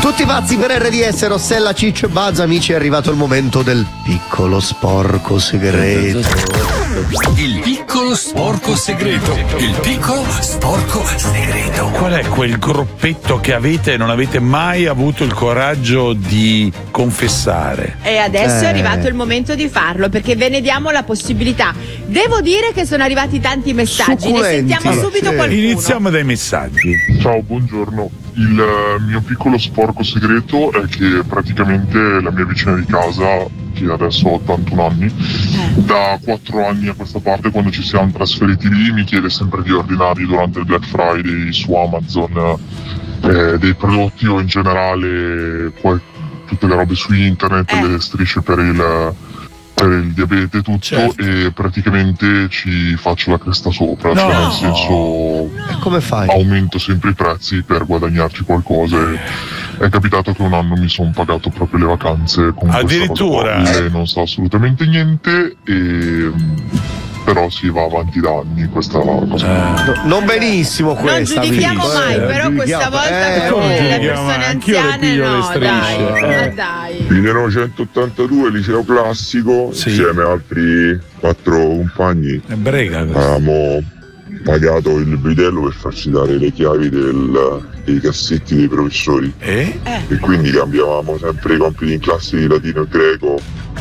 Tutti pazzi per RDS, Rossella, Ciccio e Buzz. Amici, è arrivato il momento del piccolo sporco segreto. Il piccolo sporco segreto. Il piccolo sporco segreto. Qual è quel gruppetto che avete e non avete mai avuto il coraggio di confessare? E adesso è arrivato il momento di farlo, perché ve ne diamo la possibilità. Devo dire che sono arrivati tanti messaggi, ne sentiamo subito qualcuno. Iniziamo dai messaggi. Ciao, buongiorno. Il mio piccolo sporco segreto è che praticamente la mia vicina di casa, che adesso ha 81 anni, da 4 anni a questa parte, quando ci siamo trasferiti lì, mi chiede sempre di ordinargli durante il Black Friday su Amazon dei prodotti o in generale poi tutte le robe su internet, le strisce per il diabete e tutto, certo. E praticamente ci faccio la cresta sopra, cioè nel senso, come fai? Aumento sempre i prezzi per guadagnarci qualcosa. È capitato che un anno mi sono pagato proprio le vacanze con addirittura lei non sa assolutamente niente, però si va avanti da anni questa cosa. Non benissimo questa. Non giudichiamo mai, però questa volta per le persone anziane no, dai. 1982, liceo classico, insieme a altri 4 compagni. Avevamo pagato il bidello per farci dare le chiavi dei cassetti dei professori. E quindi cambiavamo sempre i compiti in classe di latino e greco,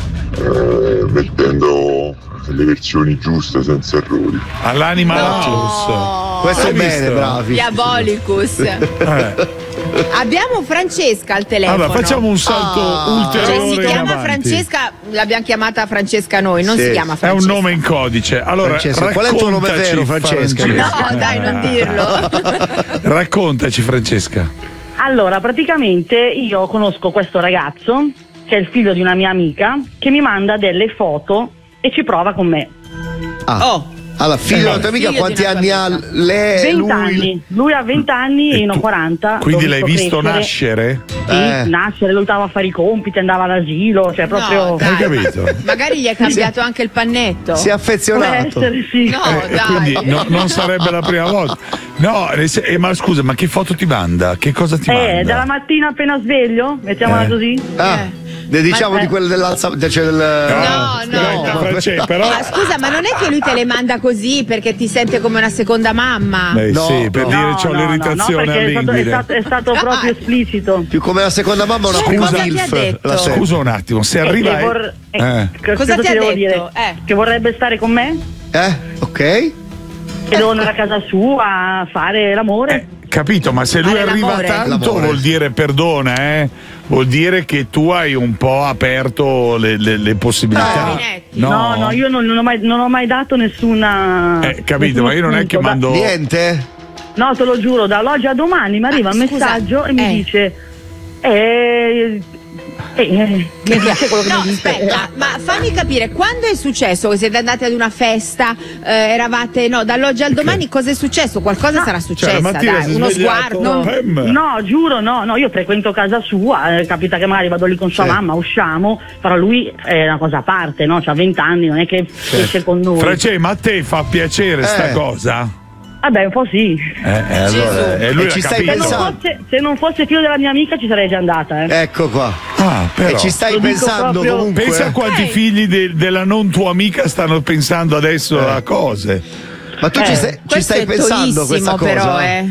mettendo le versioni giuste senza errori. All'Animal House. Questo è bene, bravi. Diabolicus. Abbiamo Francesca al telefono. Allora, facciamo un salto ulteriore. Cioè, si chiama Francesca, l'abbiamo chiamata Francesca noi, non si chiama Francesca. È un nome in codice. Allora, qual è il tuo nome vero, Francesca? No, dai, non dirlo. Raccontaci, Francesca. Allora, praticamente io conosco questo ragazzo, che è il figlio di una mia amica, che mi manda delle foto e ci prova con me. Allora, figlio della tua amica, quanti anni ha lei? 20 anni. Lui ha 20 anni e io ne ho 40. Quindi l'hai visto nascere? Sì, nascere, lui stava a fare i compiti, andava all'asilo, cioè proprio. No, dai, hai capito? Magari gli è cambiato anche il pannetto. Si è affezionato. Può essere, sì. No, dai. Quindi non sarebbe la prima volta. No, ma scusa, ma che foto ti manda? Che cosa ti manda? Dalla mattina appena sveglio, mettiamola così. Diciamo di quelle dell'alzamento, cioè però... Ma scusa, ma non è che lui te le manda così perché ti sente come una seconda mamma? Sì, per dire c'ho l'irritazione all'inguine. È stato proprio esplicito. Più come la seconda mamma, una prima milf. Scusa un attimo, se arriva cosa ti devo dire? Che vorrebbe stare con me? Ok. Che devo andare a casa sua a fare l'amore. Capito, ma se lui arriva tanto vuol dire perdona, vuol dire che tu hai un po' aperto le possibilità. No, io non ho mai dato nessuna. Capito, ma io non è che mando. Niente? No, te lo giuro, dall'oggi a domani mi arriva un messaggio e mi dice. Aspetta, ma fammi capire, quando è successo che siete andati ad una festa, eravate, dall'oggi al domani, cosa è successo? Qualcosa sarà successo, dai, uno sguardo. No, giuro, no, io frequento casa sua, capita che magari vado lì con sua mamma, usciamo, però lui è una cosa a parte, no? C'ha 20 anni, non è che esce con noi. Francesco, ma a te fa piacere sta cosa? Vabbè, un po' sì. Allora, lui ci stai pensando? Se non fosse figlio della mia amica ci sarei già andata. Ecco qua. Però. E ci stai pensando comunque. Pensa a quanti figli della non tua amica stanno pensando adesso a cose. Ma tu ci stai pensando questa cosa? Però,